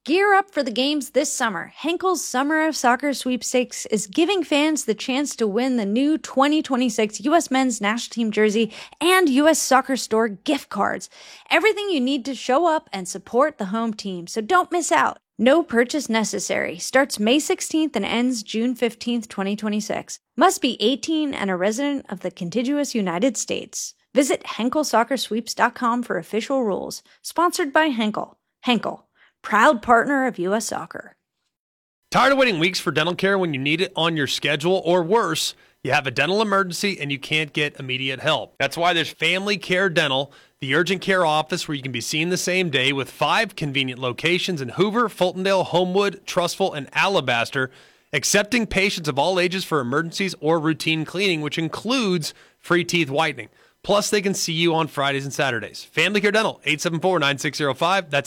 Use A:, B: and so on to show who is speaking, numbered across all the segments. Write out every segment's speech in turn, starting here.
A: Gear up for the games this summer. Henkel's Summer of Soccer Sweepstakes is giving fans the chance to win the new 2026 U.S. Men's National Team jersey and U.S. Soccer Store gift cards. Everything you need to show up and support the home team, so don't miss out. No purchase necessary. Starts May 16th and ends June 15th, 2026. Must be 18 and a resident of the contiguous United States. Visit HenkelSoccerSweeps.com for official rules. Sponsored by Henkel. Henkel, proud partner of U.S. Soccer.
B: Tired of waiting weeks for dental care when you need it on your schedule, or worse, you have a dental emergency and you can't get immediate help? That's why there's Family Care Dental, the urgent care office where you can be seen the same day, with 5 convenient locations in Hoover, Fultondale, Homewood, Trussville, and Alabaster, accepting patients of all ages for emergencies or routine cleaning, which includes free teeth whitening. Plus, they can see you on Fridays and Saturdays. Family Care Dental, 874-9605. That's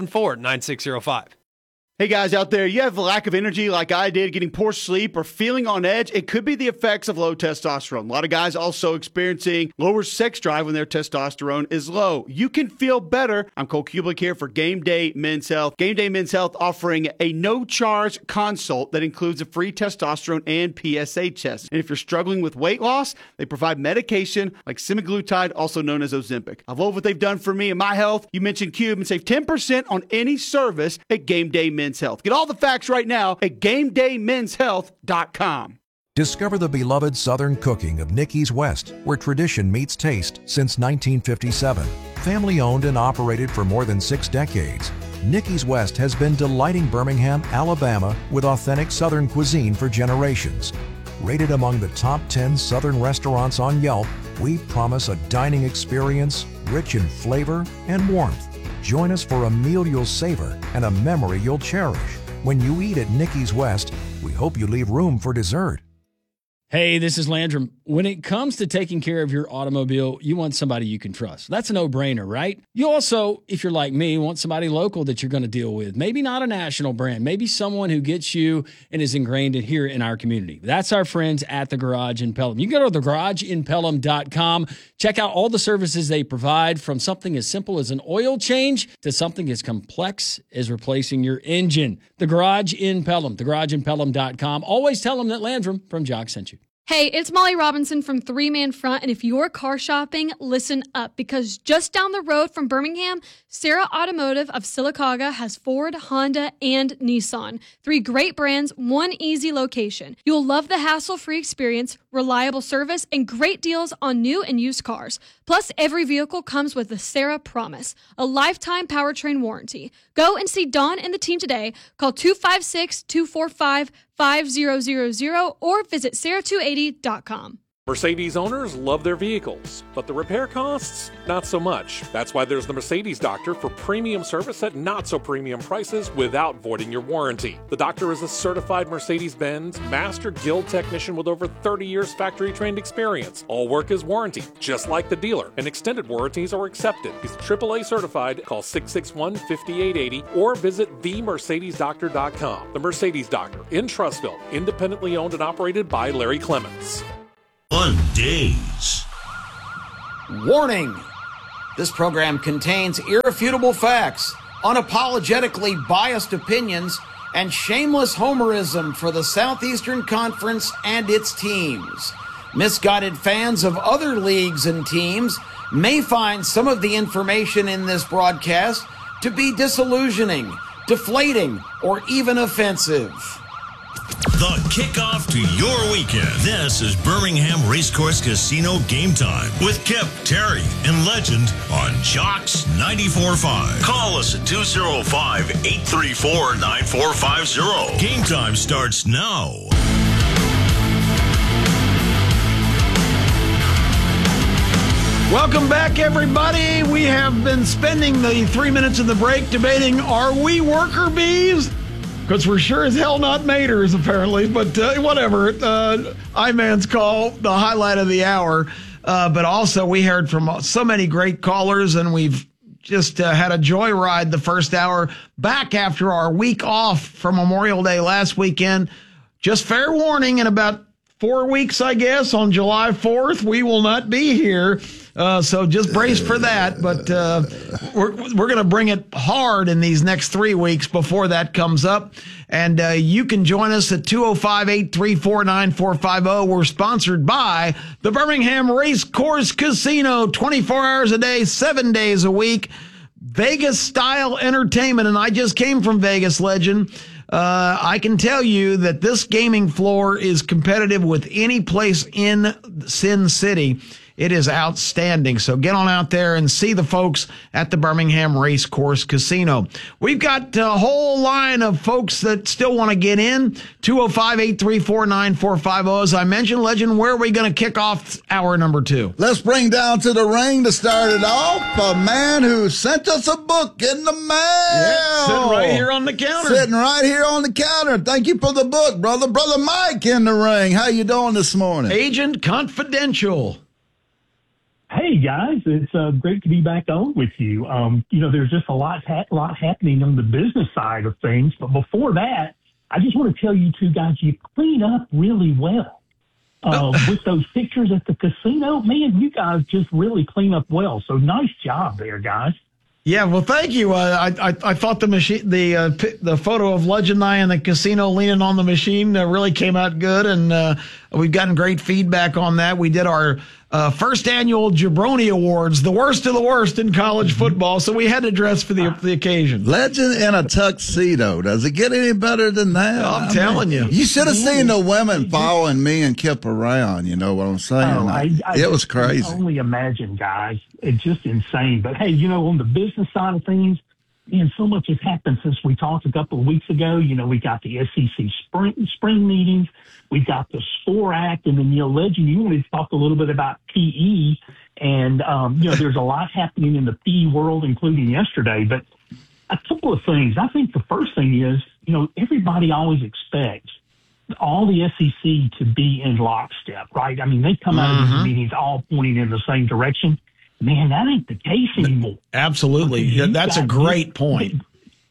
B: 874-9605.
C: Hey guys out there, you have a lack of energy like I did, getting poor sleep or feeling on edge? It could be the effects of low testosterone. A lot of guys also experiencing lower sex drive when their testosterone is low. You can feel better. I'm Cole Kublik here for Game Day Men's Health. Game Day Men's Health offering a no-charge consult that includes a free testosterone and PSA test. And if you're struggling with weight loss, they provide medication like semaglutide, also known as Ozempic. I love what they've done for me and my health. You mentioned Cube and save 10% on any service at Game Day Men's Health. Get all the facts right now at GameDayMen'sHealth.com.
D: Discover the beloved Southern cooking of Nicky's West, where tradition meets taste since 1957. Family owned and operated for more than 6 decades, Nicky's West has been delighting Birmingham, Alabama with authentic Southern cuisine for generations. Rated among the top 10 Southern restaurants on Yelp, we promise a dining experience rich in flavor and warmth. Join us for a meal you'll savor and a memory you'll cherish. When you eat at Nicky's West, we hope you leave room for dessert.
E: Hey, this is Landrum. When it comes to taking care of your automobile, you want somebody you can trust. That's a no-brainer, right? You also, if you're like me, want somebody local that you're going to deal with. Maybe not a national brand. Maybe someone who gets you and is ingrained in here in our community. That's our friends at The Garage in Pelham. You can go to thegarageinpelham.com. Check out all the services they provide, from something as simple as an oil change to something as complex as replacing your engine. The Garage in Pelham, thegarageinpelham.com. Always tell them that Landrum from Jock sent you.
F: Hey, it's Molly Robinson from Three Man Front, and if you're car shopping, listen up, because just down the road from Birmingham, Sarah Automotive of Sylacauga has Ford, Honda, and Nissan. 3 great brands, 1 easy location. You'll love the hassle-free experience, reliable service, and great deals on new and used cars. Plus, every vehicle comes with the Sarah Promise, a lifetime powertrain warranty. Go and see Dawn and the team today. Call 256-245-5000 or visit sarah280.com.
G: Mercedes owners love their vehicles, but the repair costs, not so much. That's why there's the Mercedes Doctor for premium service at not so premium prices without voiding your warranty. The Doctor is a certified Mercedes-Benz Master Guild technician with over 30 years factory trained experience. All work is warranted, just like the dealer, and extended warranties are accepted. He's AAA certified. Call 661-5880 or visit themercedesdoctor.com. The Mercedes Doctor in Trussville, independently owned and operated by Larry Clements.
H: Fun days.
I: Warning! This program contains irrefutable facts, unapologetically biased opinions, and shameless homerism for the Southeastern Conference and its teams. Misguided fans of other leagues and teams may find some of the information in this broadcast to be disillusioning, deflating, or even offensive.
H: The kickoff to your weekend. This is Birmingham Racecourse Casino Game Time with Kip, Terry, and Legend on Jocks 94.5. Call us at 205-834-9450. Game Time starts now.
J: Welcome back, everybody. We have been spending the 3 minutes of the break debating, are we worker bees? Because we're sure as hell not maters, apparently. But whatever. I-Man's call, the highlight of the hour. But also, we heard from so many great callers, and we've just had a joyride the first hour back after our week off from Memorial Day last weekend. Just fair warning, in about 4 weeks, I guess, on July 4th, we will not be here. So just brace for that. But we're going to bring it hard in these next 3 weeks before that comes up. And you can join us at 205-834-9450. We're sponsored by the Birmingham Race Course Casino, 24 hours a day, 7 days a week. Vegas-style entertainment. And I just came from Vegas, Legend. I can tell you that this gaming floor is competitive with any place in Sin City. It is outstanding. So get on out there and see the folks at the Birmingham Race Course Casino. We've got a whole line of folks that still want to get in. 205-834-9450. As I mentioned, Legend, where are we going to kick off hour number 2?
K: Let's bring down to the ring to start it off a man who sent us a book in the mail.
J: Yeah, sitting right here on the counter.
K: Sitting right here on the counter. Thank you for the book, brother. Brother Mike in the ring. How you doing this morning?
J: Agent Confidential.
L: Hey guys, it's great to be back on with you. There's just a lot happening on the business side of things. But before that, I just want to tell you two guys, you clean up really well. With those pictures at the casino, man, you guys just really clean up well. So nice job there, guys.
J: Yeah, well, thank you. I thought the photo of Legend and I in the casino leaning on the machine really came out good, and we've gotten great feedback on that. We did our first annual Jabroni Awards, the worst of the worst in college football, so we had to dress for the occasion.
K: Legend in a tuxedo. Does it get any better than that?
J: I'm telling you.
K: You should have seen the women following me and Kip around. You know what I'm saying? It was crazy.
L: I can only imagine, guys. It's just insane. But, hey, on the business side of things, man, so much has happened since we talked a couple of weeks ago. We got the SEC spring meetings. We got the SCORE Act. And then, Legend, you wanted to talk a little bit about PE. And, there's a lot happening in the PE world, including yesterday. But a couple of things. I think the first thing is, everybody always expects all the SEC to be in lockstep, right? I mean, they come out of these meetings all pointing in the same direction. Man, that ain't the case anymore.
J: Absolutely. Yeah, that's a great point.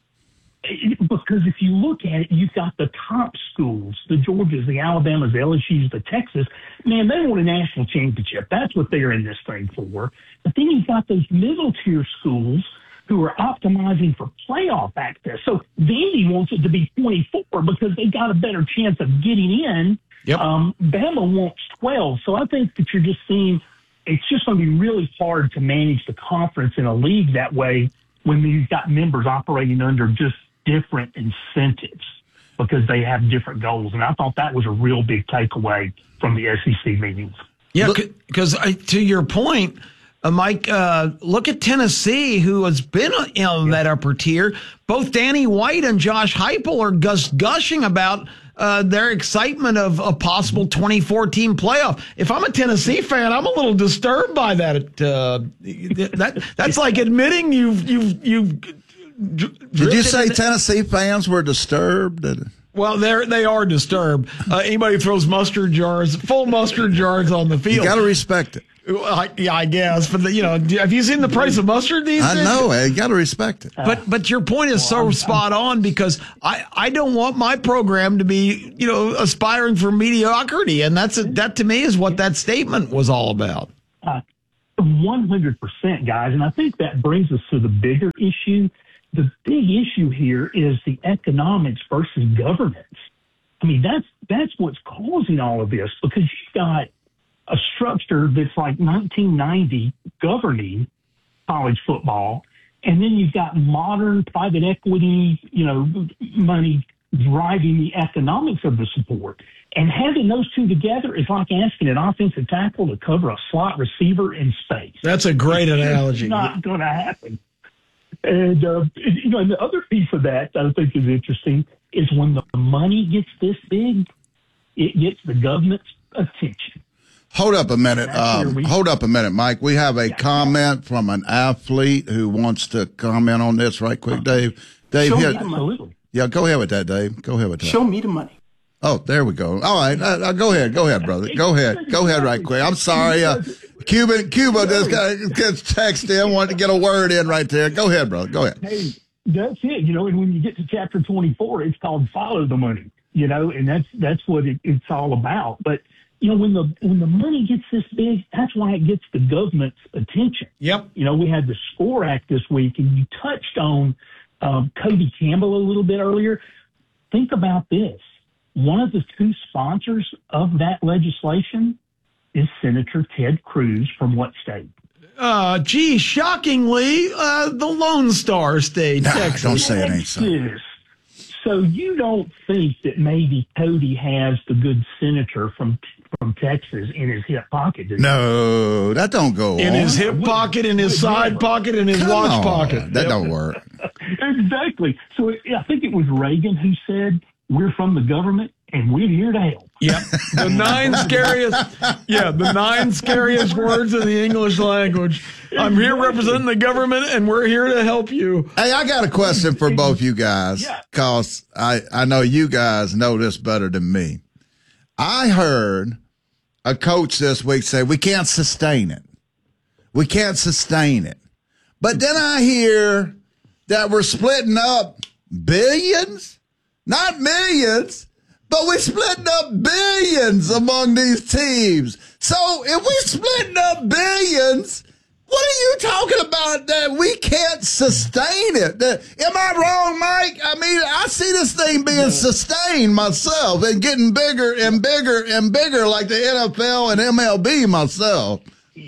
L: Because if you look at it, you've got the top schools, the Georgias, the Alabamas, the LSUs, the Texas. Man, they want a national championship. That's what they're in this thing for. But then you've got those middle-tier schools who are optimizing for playoff access. So Vandy wants it to be 24 because they got a better chance of getting in.
J: Yep.
L: Bama wants 12. So I think that you're just seeing it's just going to be really hard to manage the conference in a league that way when you've got members operating under just different incentives because they have different goals. And I thought that was a real big takeaway from the SEC meetings.
J: Yeah, because to your point, Mike, look at Tennessee, who has been in that upper tier. Both Danny White and Josh Heupel are gushing about their excitement of a possible 24-team playoff. If I'm a Tennessee fan, I'm a little disturbed by that. That's like admitting you've.
K: Did you say Tennessee fans were disturbed?
J: Well, they are disturbed. Anybody who throws full mustard jars on the field,
K: you got to respect it.
J: Yeah, I guess. But have you seen the price of mustard these days?
K: I know. You got to respect it.
J: But your point is so spot on because I don't want my program to be aspiring for mediocrity, and that to me is what that statement was all about.
L: 100%, guys, and I think that brings us to the bigger issue. The big issue here is the economics versus governance. I mean, that's what's causing all of this because you've got a structure that's like 1990 governing college football, and then you've got modern private equity, money driving the economics of the sport. And having those two together is like asking an offensive tackle to cover a slot receiver in space.
J: That's a great analogy.
L: It's not going to happen. And, and the other piece of that I think is interesting is when the money gets this big, it gets the government's attention.
K: Hold up a minute. Mike. We have a comment from an athlete who wants to comment on this right quick, Dave. Dave,
L: absolutely.
K: Yeah, go ahead with that, Dave. Go ahead with that.
M: Show me the money.
K: Oh, there we go. All right. Go ahead, brother. Go ahead right quick. I'm sorry. Cuba just gets text in, wanted to get a word in right there. Go ahead, brother. Go ahead.
L: Hey, that's it. And when you get to chapter 24, it's called Follow the Money, and that's what it's all about. But when the money gets this big, that's why it gets the government's attention.
J: Yep.
L: We had the SCORE Act this week, and you touched on Cody Campbell a little bit earlier. Think about this. One of the two sponsors of that legislation is Senator Ted Cruz from what state?
J: Shockingly, the Lone Star State, Texas.
K: Don't say it ain't so.
L: So you don't think that maybe Cody has the good senator from Texas in his hip pocket?
K: No, that don't go
J: in his hip pocket, in his side pocket, in his watch pocket.
K: That don't work.
L: Exactly. So I think it was Reagan who said, "We're from the government and we're here to help."
J: Yep. The nine scariest words in the English language. I'm here representing the government, and we're here to help you.
K: Hey, I got a question for both you guys, because I know you guys know this better than me. I heard a coach this week say, we can't sustain it. We can't sustain it. But then I hear that we're splitting up billions, not millions, but we're splitting up billions among these teams. So if we're splitting up billions, what are you talking about that we can't sustain it? Am I wrong, Mike? I mean, I see this thing being sustained myself and getting bigger and bigger and bigger like the NFL and MLB myself.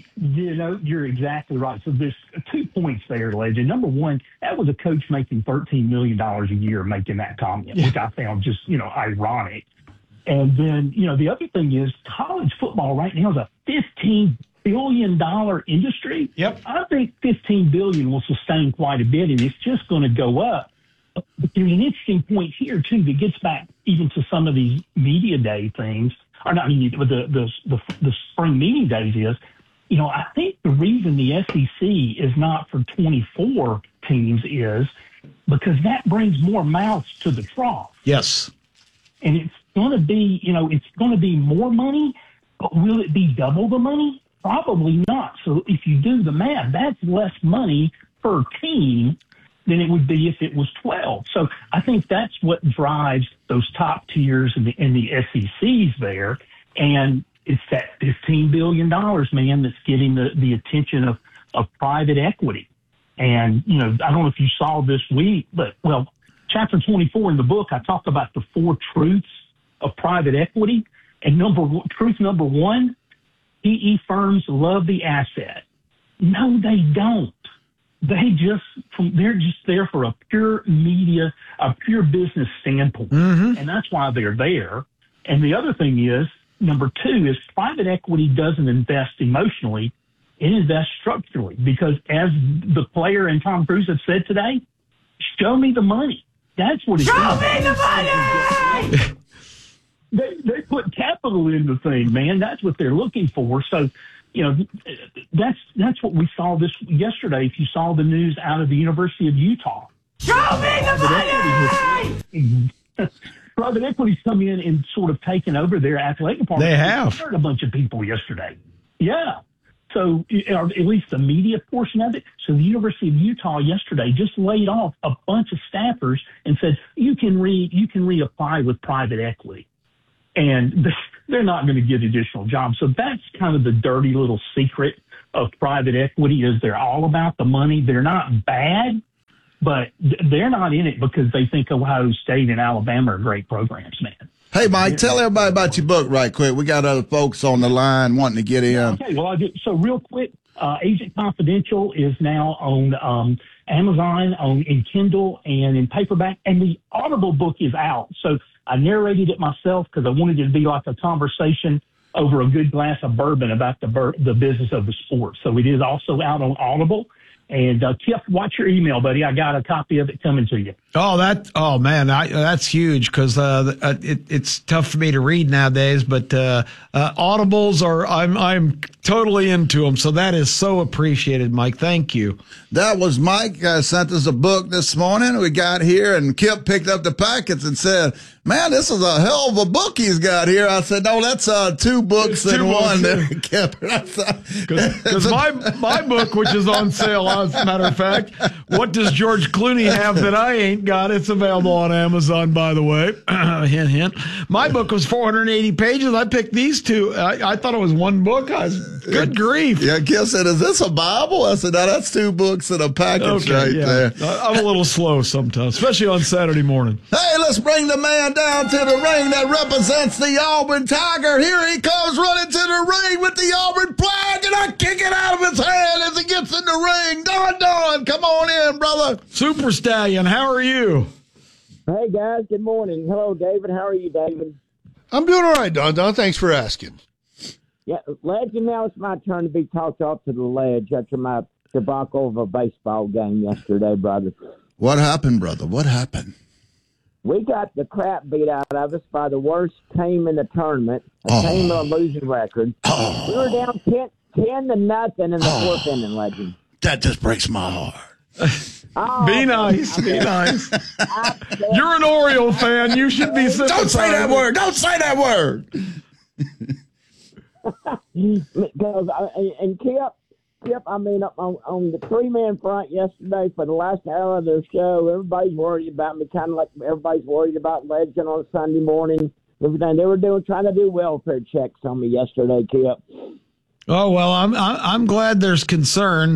L: You're exactly right. So there's 2 points there, Legend. Number one, that was a coach making $13 million a year making that comment, which I found just, ironic. And then, the other thing is college football right now is a $15 billion industry.
J: Yep.
L: I think $15 billion will sustain quite a bit, and it's just going to go up. But there's an interesting point here, too, that gets back even to some of these media day things, or not media, but the spring meeting days is, I think the reason the SEC is not for 24 teams is because that brings more mouths to the trough.
J: Yes.
L: And it's going to be, it's going to be more money, but will it be double the money? Probably not. So if you do the math, that's less money per team than it would be if it was 12. So I think that's what drives those top tiers in the SECs there. And it's that $15 billion, man, that's getting the attention of private equity. And, I don't know if you saw this week, but, chapter 24 in the book, I talk about the 4 truths of private equity. And truth number 1, PE firms love the asset. No, they don't. They're just there for a pure business standpoint. Mm-hmm. And that's why they're there. And the other thing is, number 2 is private equity doesn't invest emotionally. It invests structurally because as the player and Tom Cruise have said today, show me the money. That's what it's
M: Show me the money!
L: They put capital in the thing, man. That's what they're looking for. So, that's what we saw yesterday. If you saw the news out of the University of Utah.
M: Show me the money!
L: Private equity's come in and sort of taken over their athletic department.
J: They have.
L: Hired a bunch of people yesterday. Yeah. So, or at least the media portion of it. So the University of Utah yesterday just laid off a bunch of staffers and said, you can reapply with private equity. And they're not going to get additional jobs. So that's kind of the dirty little secret of private equity is they're all about the money. They're not bad, but they're not in it because they think Ohio State and Alabama are great programs, man.
K: Hey, Mike, tell everybody about your book right quick. We got other folks on the line wanting to get in.
L: Okay, well, so real quick, Agent Confidential is now on Amazon, in Kindle, and in paperback, and the Audible book is out. So I narrated it myself because I wanted it to be like a conversation over a good glass of bourbon about the business of the sport. So it is also out on Audible. And Kip, watch your email, buddy. I got a copy of it coming to you.
J: Oh man, that's huge because it's tough for me to read nowadays. But Audibles I'm totally into them, so that is so appreciated, Mike. Thank you.
K: That was Mike sent us a book this morning. We got here, and Kip picked up the packets and said, man, this is a hell of a book he's got here. I said, no, that's 2 books in one there, Kip.
J: Because my book, which is on sale, as a matter of fact, What Does George Clooney Have That I Ain't Got? It's available on Amazon, by the way. Hint, hint. My book was 480 pages. I picked these 2. I thought it was one book. Good grief.
K: Yeah, Kip said, is this a Bible? I said, no, that's 2 books in a package there.
J: I'm a little slow sometimes, especially on Saturday morning.
K: Hey, let's bring the man down to the ring that represents the Auburn Tiger. Here he comes running to the ring with the Auburn flag, and I kick it out of his hand as he gets in the ring. Don, come on in, brother.
J: Super Stallion, how are you?
N: Hey, guys, good morning. Hello, David. How are you, David?
O: I'm doing all right, Don. Thanks for asking.
N: Yeah, Legend, now it's my turn to be talked off to the ledge after my debacle of a baseball game yesterday, brother.
K: What happened, brother? What happened?
N: We got the crap beat out of us by the worst team in the tournament, a team with a losing record. We were down 10-0 in the 4th inning, Legend.
K: That just breaks my heart.
J: Be nice. Be nice. You're an Oriole fan. You should be sympathizing.
K: Don't say that word. Don't say that word.
N: And Kip, I mean, on the 3-man front yesterday for the last hour of their show, everybody's worried about me, kind of like everybody's worried about Legend on Sunday morning. Everything they were trying to do welfare checks on me yesterday, Kip.
J: Oh well, I'm glad there's concern.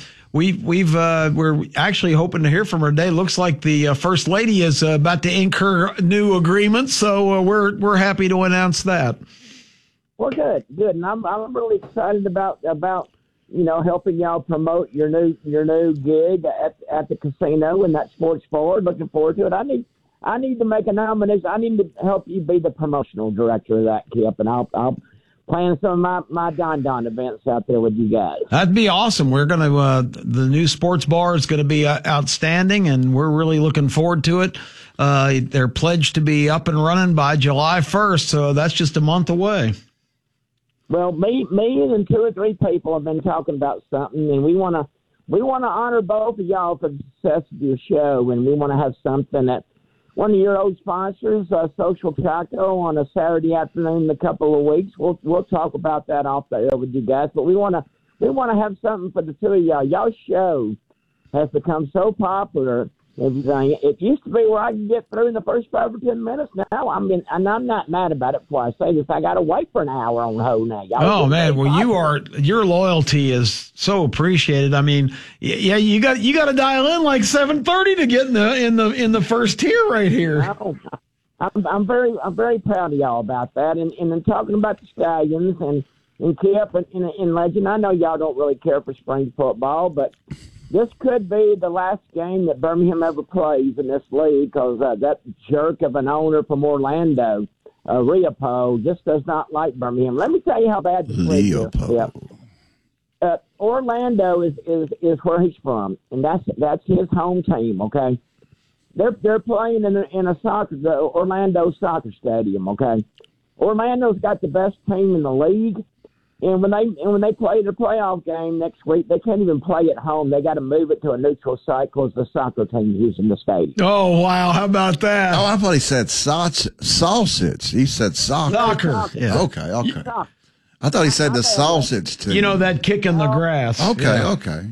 J: We're actually hoping to hear from her today. Looks like the First Lady is about to ink her new agreement, so we're happy to announce that.
N: Well, good, and I'm really excited about helping y'all promote your new gig at the casino and that sports forward. Looking forward to it. I need to make a nomination. I need to help you be the promotional director of that, Kip, and I'll plan some of my Don events out there with you guys.
J: That'd be awesome. We're going to the new sports bar is going to be outstanding, and we're really looking forward to it. They're pledged to be up and running by July 1st, so that's just a month away.
N: Well, me and 2 or 3 people have been talking about something, and we want to honor both of y'all for the success of your show, and we want to have something that one of your old sponsors, Social Taco, on a Saturday afternoon in a couple of weeks. We'll talk about that off the air with you guys, but we want to have something for the 2 of y'all. Y'all's show has become so popular. Everything. It used to be where I could get through in the first 5 or 10 minutes. Now and I'm not mad about it. Before I say this, I got to wait for an hour on hold now.
J: Oh man, well your loyalty is so appreciated. I mean, yeah, you got to dial in like 7:30 to get in the first tier right here.
N: I'm very proud of y'all about that. And in talking about the Stallions and Kip and Legend, I know y'all don't really care for spring football, but this could be the last game that Birmingham ever plays in this league because that jerk of an owner from Orlando, Leopold, just does not like Birmingham. Let me tell you how bad this league is. Yeah. Orlando is where he's from, and that's his home team. Okay, they're playing in the Orlando soccer stadium. Okay, Orlando's got the best team in the league. And when they play their playoff game next week, they can't even play at home. They got to move it to a neutral site because the soccer team is using the stadium.
J: Oh, wow. How about that?
K: Oh, I thought he said sausage. He said soccer.
J: Soccer.
K: Yeah. Okay. I thought he said the sausage team.
J: You know, that kick in the grass.
K: Okay. Yeah, okay.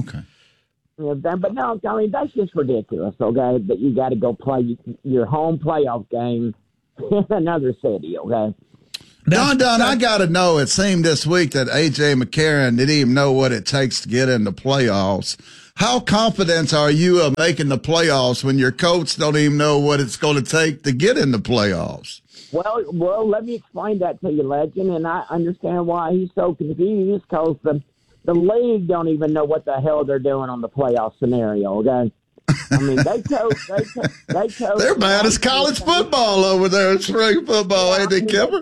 N: Yeah, but no, I mean, that's just ridiculous, okay, that you got to go play your home playoff game in another city, okay?
K: Don, I got to know, it seemed this week that A.J. McCarron didn't even know what it takes to get in the playoffs. How confident are you of making the playoffs when your coach don't even know what it's going to take to get in the playoffs?
N: Well, let me explain that to you, Legend, and I understand why he's so confused because the league don't even know what the hell they're doing on the playoff scenario, okay? I mean, they chose.
K: They're bad as college football over there in spring football, ain't they, Kipper?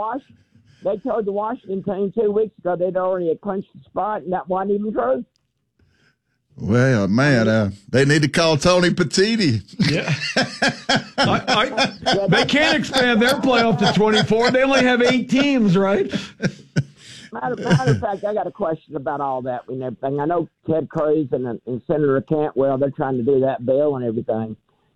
N: They told the Washington team 2 weeks ago they'd already clinched the spot, and that wasn't even true.
K: Well, man, they need to call Tony Petitti.
J: Yeah. They can't expand their playoff to 24. They only have 8 teams, right?
N: Matter of fact, I got a question about all that and everything. I know Ted Cruz and Senator Cantwell, they're trying to do that bill and everything.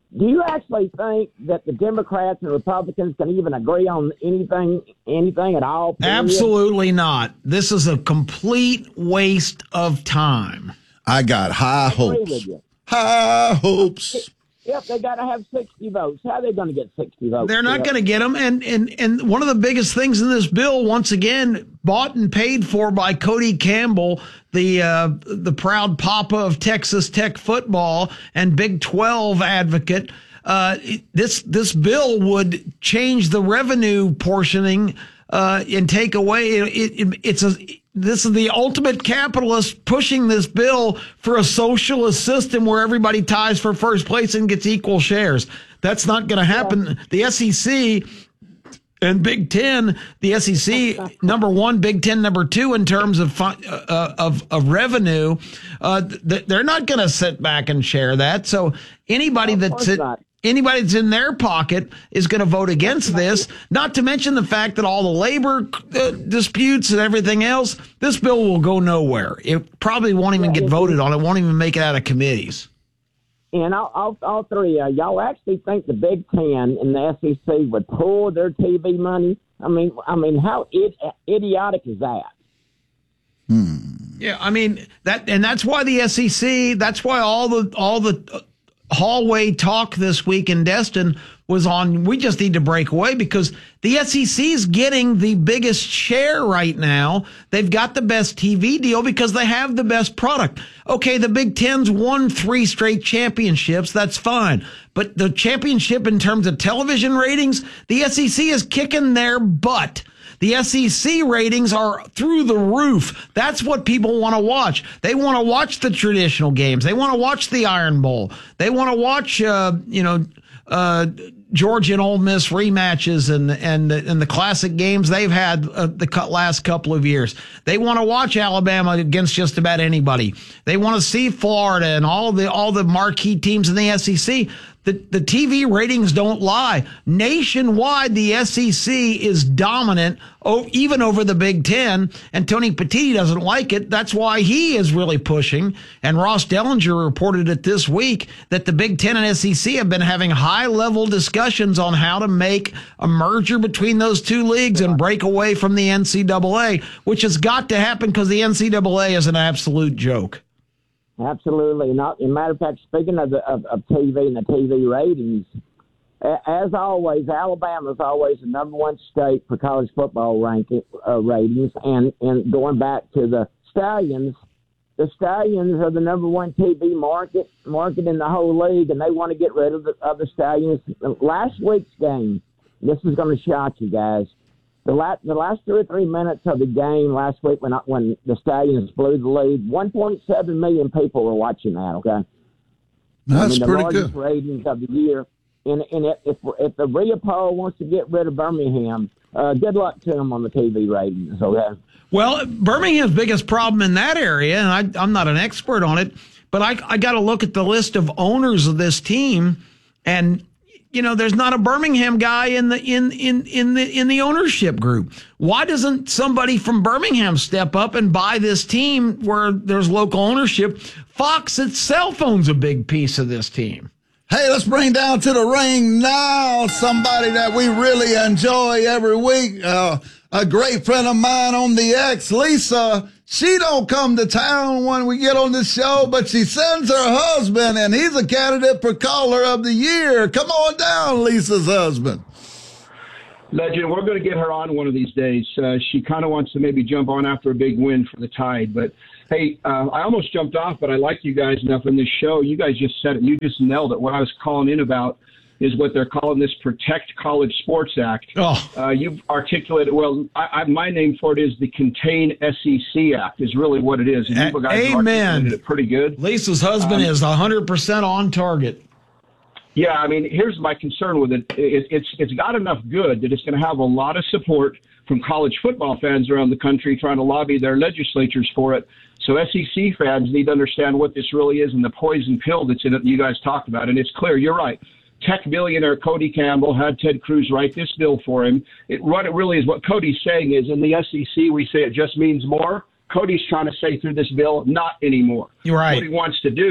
N: Do you actually think that the Democrats and Republicans can even agree on anything at all? Period?
J: Absolutely not. This is a complete waste of time.
K: I got high hopes. High hopes.
N: Yep, they got to have 60 votes. How are they going to get 60 votes?
J: They're not going to get them. And one of the biggest things in this bill, once again, bought and paid for by Cody Campbell, the proud papa of Texas Tech football and Big 12 advocate. This bill would change the revenue portioning and take away. This is the ultimate capitalist pushing this bill for a socialist system where everybody ties for first place and gets equal shares. That's not going to happen. The SEC and Big Ten, the SEC number one, Big Ten number two in terms of revenue. They're not going to sit back and share that. So anybody that's in their pocket is going to vote against this, not to mention the fact that all the labor disputes and everything else, this bill will go nowhere. It probably won't even get voted on. It won't even make it out of committees.
N: And all three, y'all actually think the Big Ten and the SEC would pull their TV money? I mean, how idiotic is that?
J: Yeah, I mean, that's why the SEC, that's why all the hallway talk this week in Destin was on, we just need to break away because the SEC is getting the biggest share right now. They've got the best TV deal because they have the best product. Okay, the Big Ten's won 3 straight championships. That's fine. But the championship in terms of television ratings, the SEC is kicking their butt. The SEC ratings are through the roof. That's what people want to watch. They want to watch the traditional games. They want to watch the Iron Bowl. They want to watch, Georgia and Ole Miss rematches and the classic games they've had the last couple of years. They want to watch Alabama against just about anybody. They want to see Florida and all the marquee teams in the SEC. The TV ratings don't lie. Nationwide, the SEC is dominant, even over the Big Ten, and Tony Petitti doesn't like it. That's why he is really pushing. And Ross Dellinger reported it this week that the Big Ten and SEC have been having high-level discussions on how to make a merger between those two leagues and break away from the NCAA, which has got to happen because the NCAA is an absolute joke.
N: Absolutely not. As a matter of fact, speaking of TV and the TV ratings, as always, Alabama is always the number one state for college football ratings. And going back to the Stallions are the number one TV market in the whole league, and they want to get rid of the Stallions. Last week's game, this is going to shock you guys. The last 2 or 3 minutes of the game last week when the Stallions blew the lead, 1.7 million people were watching that, okay?
K: That's pretty
N: largest
K: good.
N: ratings of the year. And if the Rhea poll wants to get rid of Birmingham, good luck to them on the TV ratings, okay?
J: Well, Birmingham's biggest problem in that area, and I'm not an expert on it, but I got to look at the list of owners of this team, and there's not a Birmingham guy in the ownership group. Why doesn't somebody from Birmingham step up and buy this team where there's local ownership? Fox itself owns a big piece of this team.
K: Hey, let's bring down to the ring now somebody that we really enjoy every week. A great friend of mine on the X, Lisa. She don't come to town when we get on the show, but she sends her husband, and he's a candidate for Caller of the Year. Come on down, Lisa's husband.
P: Legend, we're going to get her on one of these days. She kind of wants to maybe jump on after a big win for the Tide. But, hey, I almost jumped off, but I like you guys enough in this show. You guys just said it. You just nailed it. What I was calling in about is what they're calling this Protect College Sports Act.
J: Oh.
P: You've articulated, well, my name for it is the Contain SEC Act is really what it is. And you guys articulated it pretty good.
J: Lisa's husband is 100% on target.
P: Yeah, I mean, here's my concern with it. It's got enough good that it's going to have a lot of support from college football fans around the country trying to lobby their legislatures for it. So SEC fans need to understand what this really is and the poison pill that's in it that you guys talked about. And it's clear, you're right. Tech billionaire Cody Campbell had Ted Cruz write this bill for him. What it really is, what Cody's saying is, in the SEC, we say it just means more. Cody's trying to say through this bill, not anymore.
J: You're right.
P: What he wants to do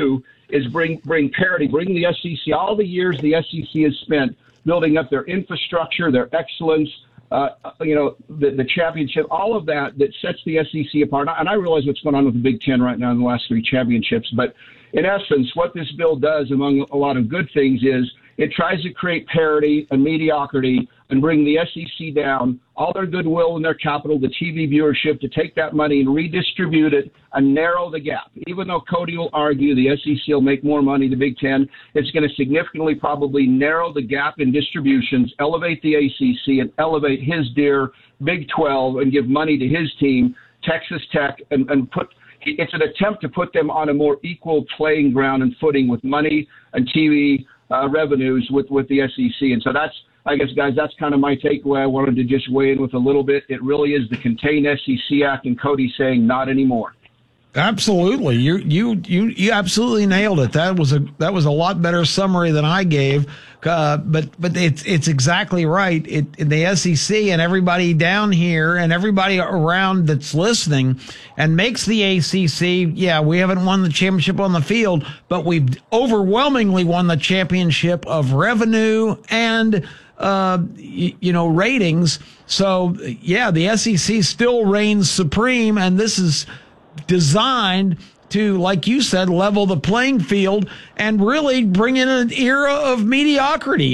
P: is bring parity, bring the SEC, all the years the SEC has spent building up their infrastructure, their excellence, the championship, all of that sets the SEC apart. And I realize what's going on with the Big Ten right now in the last 3 championships. But in essence, what this bill does, among a lot of good things, is it tries to create parity and mediocrity and bring the SEC down, all their goodwill and their capital, the TV viewership, to take that money and redistribute it and narrow the gap. Even though Cody will argue the SEC will make more money, the Big Ten, it's going to significantly probably narrow the gap in distributions, elevate the ACC, and elevate his dear Big 12 and give money to his team, Texas Tech, and put – it's an attempt to put them on a more equal playing ground and footing with money and TV revenues with the SEC. And so that's, I guess, guys, that's kind of my takeaway. I wanted to just weigh in with a little bit. It really is the Contain SEC Act, and Cody saying not anymore.
J: Absolutely, you absolutely nailed it. That was a lot better summary than I gave. But it's exactly right. The SEC and everybody down here and everybody around that's listening and makes the ACC. Yeah, we haven't won the championship on the field, but we've overwhelmingly won the championship of revenue and ratings. So yeah, the SEC still reigns supreme, and this is designed to, like you said, level the playing field and really bring in an era of mediocrity.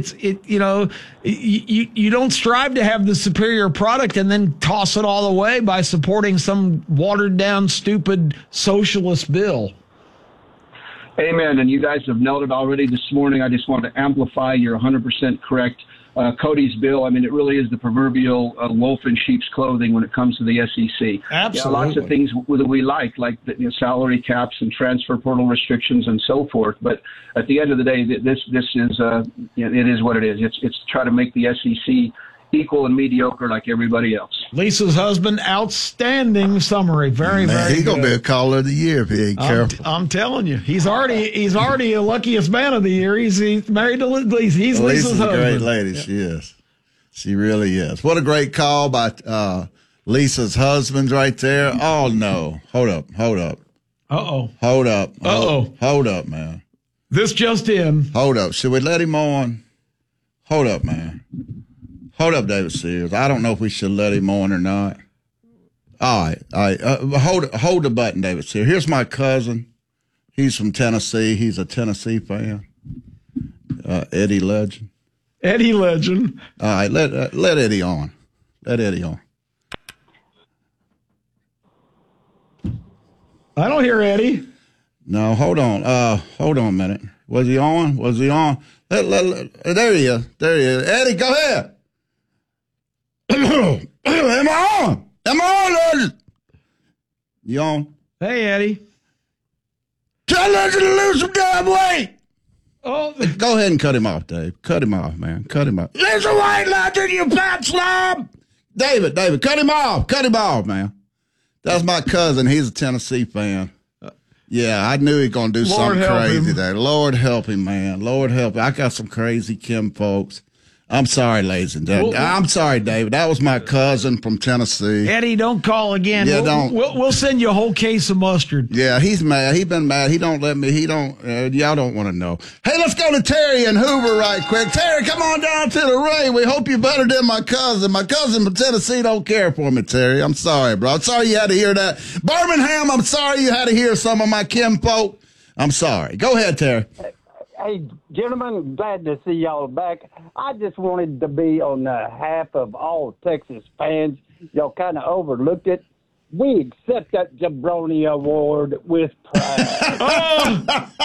J: You don't strive to have the superior product and then toss it all away by supporting some watered down, stupid socialist bill.
P: Amen. And you guys have nailed it already this morning. I just want to amplify. You're 100% correct. Cody's bill, I mean, it really is the proverbial wolf in sheep's clothing when it comes to the SEC.
J: Absolutely.
P: Yeah, lots of things that we like the salary caps and transfer portal restrictions and so forth. But at the end of the day, this is it is what it is. It's to try to make the SEC equal and mediocre like everybody else.
J: Lisa's husband, outstanding summary. Very, very good.
K: He's going to be a caller of the year if he ain't careful.
J: I'm telling you, he's already a luckiest man of the year. He's married to Lisa. He's Lisa's husband.
K: A great lady. Yeah. She is. She really is. What a great call by Lisa's husband right there. Oh, no. Hold up.
J: Uh-oh.
K: Hold up.
J: Uh-oh.
K: Hold up, man.
J: This just in.
K: Hold up. Should we let him on? Hold up, man. Hold up, David Sears. I don't know if we should let him on or not. All right. Hold the button, David Sears. Here's my cousin. He's from Tennessee. He's a Tennessee fan. Eddie Legend.
J: Eddie Legend.
K: All right, let Eddie on. Let Eddie on.
J: I don't hear Eddie.
K: No, hold on. Hold on a minute. Was he on? There he is. Eddie, go ahead. Am I on? You on?
J: Hey, Eddie.
K: Tell Legend to lose some damn weight.
J: Oh,
K: go ahead and cut him off, Dave. Cut him off, man. Cut him off. Lose some weight, Legend, you fat slob. David, cut him off. Cut him off, man. That's my cousin. He's a Tennessee fan. Yeah, I knew he was going to do something crazy there. Lord help him, man. Lord help him. I got some crazy Kim folks. I'm sorry, ladies and gentlemen. I'm sorry, David. That was my cousin from Tennessee.
J: Eddie, don't call again.
K: Yeah, don't.
J: We'll send you a whole case of mustard.
K: Yeah, he's mad. He's been mad. He don't let me. Y'all don't want to know. Hey, let's go to Terry in Hoover right quick. Terry, come on down to the ring. We hope you're better than my cousin. My cousin from Tennessee don't care for me, Terry. I'm sorry, bro. I'm sorry you had to hear that. Birmingham, I'm sorry you had to hear some of my kinfolk. I'm sorry. Go ahead, Terry.
Q: Hey, gentlemen, glad to see y'all back. I just wanted to be on behalf of all Texas fans. Y'all kind of overlooked it. We accept that Jabroni Award with pride.